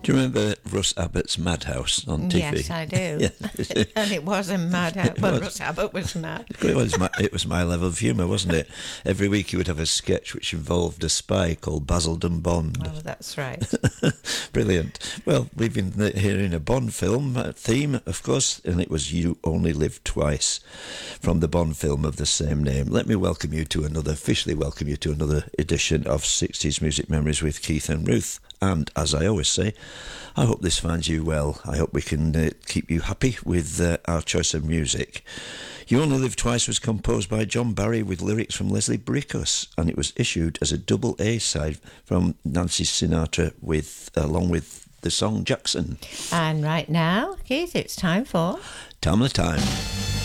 Do you remember Russ Abbott's Madhouse on TV? Yes, I do. Yeah. And it was a madhouse. Well, Russ Abbott was mad. It was my level of humour, wasn't it? Every week he would have a sketch which involved a spy called Basildon Bond. Oh, that's right. Brilliant. Well, we've been hearing a Bond film theme, of course, and it was You Only Live Twice from the Bond film of the same name. Let me officially welcome you to another edition of 60s Music Memories with Keith and Ruth. And as I always say, I hope this finds you well. I hope we can keep you happy with our choice of music. You Only Live Twice was composed by John Barry with lyrics from Leslie Bricusse, and it was issued as a double A-side from Nancy Sinatra along with the song Jackson. And right now, Keith, it's time for... Tell me the time.